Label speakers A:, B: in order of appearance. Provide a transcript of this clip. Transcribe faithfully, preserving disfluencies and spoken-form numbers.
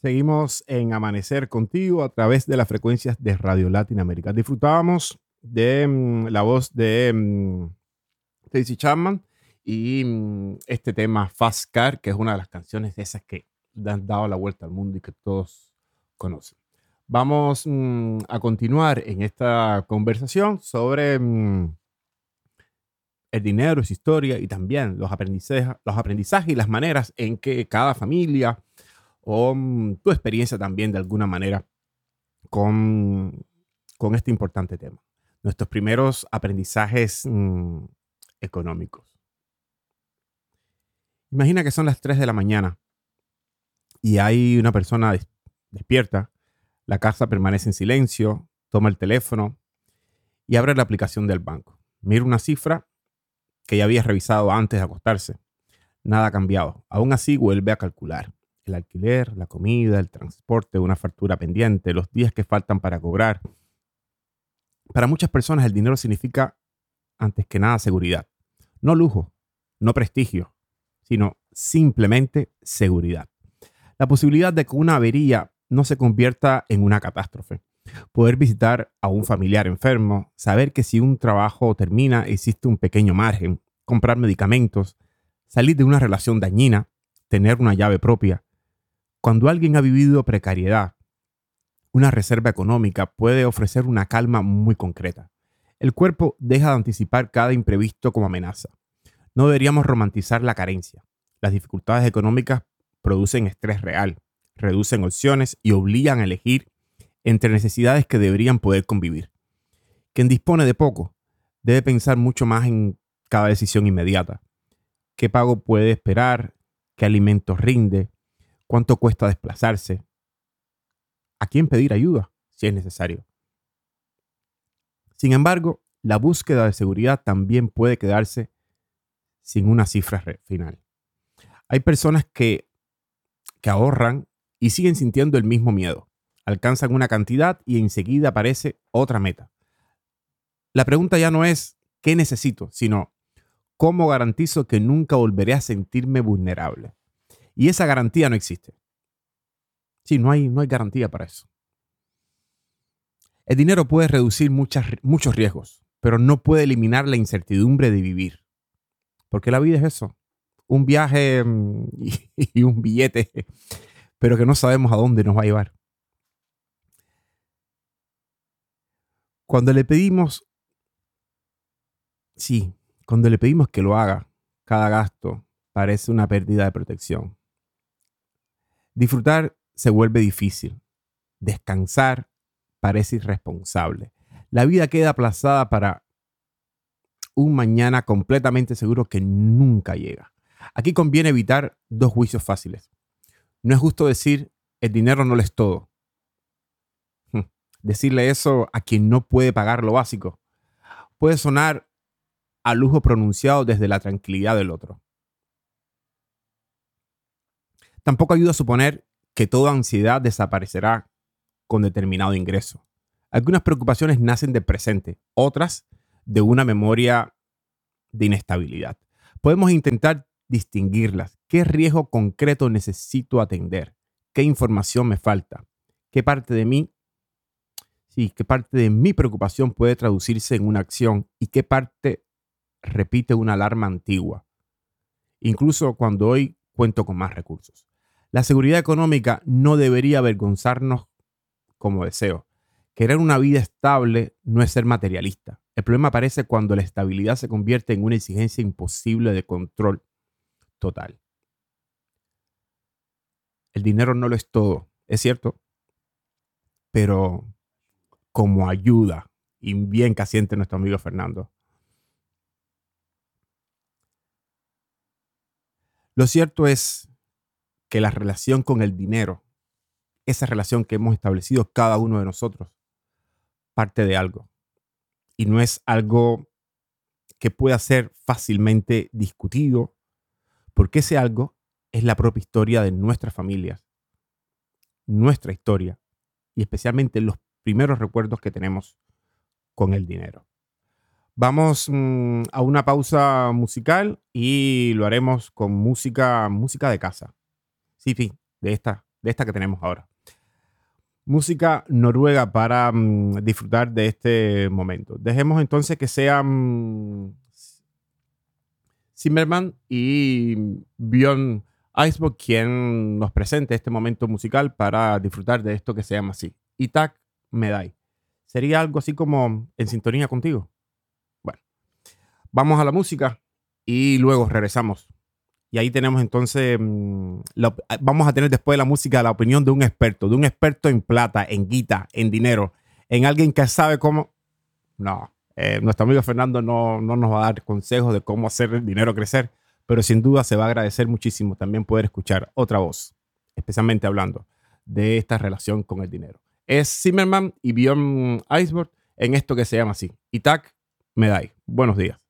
A: Seguimos en Amanecer contigo a través de las frecuencias de Radio Latinoamérica. Disfrutábamos de mm, la voz de mm, Tracy Chapman y mm, este tema Fast Car, que es una de las canciones de esas que han dado la vuelta al mundo y que todos conocen. Vamos mm, a continuar en esta conversación sobre mm, el dinero, su historia y también los aprendizajes, los aprendizajes y las maneras en que cada familia o mm, tu experiencia también de alguna manera con, con este importante tema. Nuestros primeros aprendizajes mm, económicos. Imagina que son las tres de la mañana y hay una persona des- despierta, la casa permanece en silencio, toma el teléfono y abre la aplicación del banco. Mira una cifra que ya había revisado antes de acostarse. Nada ha cambiado. Aún así vuelve a calcular el alquiler, la comida, el transporte, una factura pendiente, los días que faltan para cobrar. Para muchas personas el dinero significa, antes que nada, seguridad. No lujo, no prestigio, sino simplemente seguridad. La posibilidad de que una avería no se convierta en una catástrofe. Poder visitar a un familiar enfermo, saber que si un trabajo termina existe un pequeño margen, comprar medicamentos, salir de una relación dañina, tener una llave propia. Cuando alguien ha vivido precariedad, una reserva económica puede ofrecer una calma muy concreta. El cuerpo deja de anticipar cada imprevisto como amenaza. No deberíamos romantizar la carencia. Las dificultades económicas producen estrés real, reducen opciones y obligan a elegir entre necesidades que deberían poder convivir. Quien dispone de poco debe pensar mucho más en cada decisión inmediata. ¿Qué pago puede esperar? ¿Qué alimentos rinde? ¿Cuánto cuesta desplazarse? ¿A quién pedir ayuda si es necesario? Sin embargo, la búsqueda de seguridad también puede quedarse sin una cifra re- final. Hay personas que, que ahorran y siguen sintiendo el mismo miedo. Alcanzan una cantidad y enseguida aparece otra meta. La pregunta ya no es ¿qué necesito?, sino ¿cómo garantizo que nunca volveré a sentirme vulnerable? Y esa garantía no existe. Sí, no hay, no hay garantía para eso. El dinero puede reducir muchas, muchos riesgos, pero no puede eliminar la incertidumbre de vivir. Porque la vida es eso. Un viaje mm, y, y un billete, pero que no sabemos a dónde nos va a llevar. Cuando le pedimos, sí, cuando le pedimos que lo haga, cada gasto parece una pérdida de protección. Disfrutar se vuelve difícil. Descansar parece irresponsable. La vida queda aplazada para un mañana completamente seguro que nunca llega. Aquí conviene evitar dos juicios fáciles. No es justo decir el dinero no lo es todo. Hmm. Decirle eso a quien no puede pagar lo básico puede sonar a lujo pronunciado desde la tranquilidad del otro. Tampoco ayuda a suponer que toda ansiedad desaparecerá con determinado ingreso. Algunas preocupaciones nacen del presente, otras de una memoria de inestabilidad. Podemos intentar distinguirlas. ¿Qué riesgo concreto necesito atender? ¿Qué información me falta? ¿Qué parte de mí, sí, qué parte de mi preocupación puede traducirse en una acción y qué parte repite una alarma antigua? Incluso cuando hoy cuento con más recursos. La seguridad económica no debería avergonzarnos como deseo. Querer una vida estable no es ser materialista. El problema aparece cuando la estabilidad se convierte en una exigencia imposible de control total. El dinero no lo es todo, es cierto, pero como ayuda, y bien que asiente nuestro amigo Fernando. Lo cierto es que la relación con el dinero, esa relación que hemos establecido cada uno de nosotros, parte de algo. Y no es algo que pueda ser fácilmente discutido, porque ese algo es la propia historia de nuestras familias, nuestra historia y especialmente los primeros recuerdos que tenemos con el dinero. Vamos mm, a una pausa musical y lo haremos con música, música de casa. Sí, sí, de esta de esta que tenemos ahora. Música noruega para um, disfrutar de este momento. Dejemos entonces que sean um, Zimmerman y Björn Eidsvåg quien nos presente este momento musical para disfrutar de esto que se llama así. I tak med deg. ¿Sería algo así como en sintonía contigo? Bueno, vamos a la música y luego regresamos. Y ahí tenemos entonces, la, vamos a tener después de la música la opinión de un experto, de un experto en plata, en guita, en dinero, en alguien que sabe cómo... No, eh, nuestro amigo Fernando no, no nos va a dar consejos de cómo hacer el dinero crecer, pero sin duda se va a agradecer muchísimo también poder escuchar otra voz, especialmente hablando de esta relación con el dinero. Es Zimmerman y Björn Eidsvåg en esto que se llama así, I tak med deg. Buenos días.